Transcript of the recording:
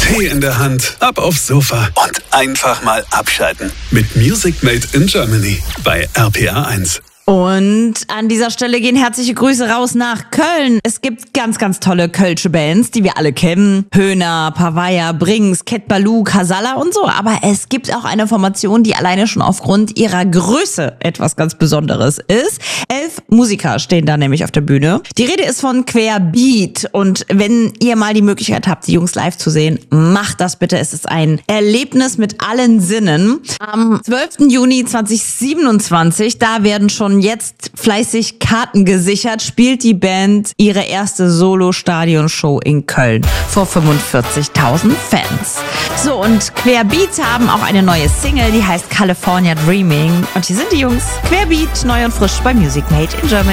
Tee in der Hand, ab aufs Sofa und einfach mal abschalten. Mit Music Made in Germany bei RPA 1. Und an dieser Stelle gehen herzliche Grüße raus nach Köln. Es gibt ganz, ganz tolle kölsche Bands, die wir alle kennen. Höhner, Pavaya, Brings, Ket Balou, Casalla und so. Aber es gibt auch eine Formation, die alleine schon aufgrund ihrer Größe etwas ganz Besonderes ist. 11 Musiker stehen da nämlich auf der Bühne. Die Rede ist von Querbeat. Und wenn ihr mal die Möglichkeit habt, die Jungs live zu sehen, macht das bitte. Es ist ein Erlebnis mit allen Sinnen. Am 12. Juni 2027, da werden schon jetzt fleißig Karten gesichert, spielt die Band ihre erste Solo-Stadion-Show in Köln vor 45.000 Fans. So, und Querbeat haben auch eine neue Single, die heißt California Dreaming. Und hier sind die Jungs. Querbeat, neu und frisch bei Music Made in Germany.